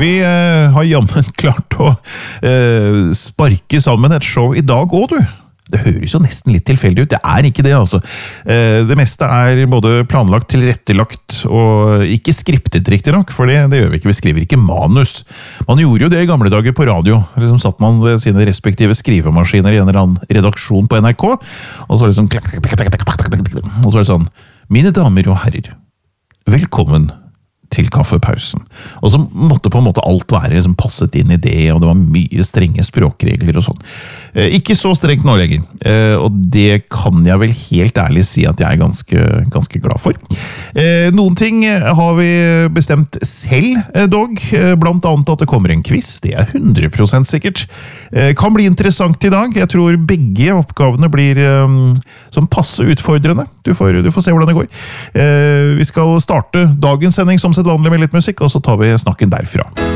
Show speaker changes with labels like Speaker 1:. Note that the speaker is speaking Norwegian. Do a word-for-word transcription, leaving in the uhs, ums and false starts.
Speaker 1: Vi eh, har jammen klart å eh, sparke sammen et show i dag også, du. Det høres jo nesten litt tilfeldig ut, det er ikke det altså. Eh, det meste er både planlagt, tilrettelagt og ikke skriptet riktig nok, for det, det gjør vi ikke, vi skriver ikke manus. Man gjorde jo det i gamle dager på radio, liksom satt man ved sine respektive skrivemaskiner i en eller annen redaksjon på N R K, og så var det sånn, og så var det sånn, mine damer og herrer, velkommen til kaffepausen. Og så måtte på en måte alt være liksom, passet inn i det, og det var mye strenge språkregler og sånn. Eh, ikke så strengt nå lenger, eh, og det kan jeg vel helt ærlig si at jeg er ganske, ganske glad for. Eh, noen ting har vi bestemt selv, eh, dog, eh, blant annet at det kommer en quiz, det er hundre prosent sikkert. Eh, kan bli interessant i dag, jeg tror begge oppgavene blir eh, som passe utfordrende. Du får, du får se hvordan det går. Eh, vi skal starte dagens sending som sett vanlig med litt musikk, og så tar vi snakken derfra.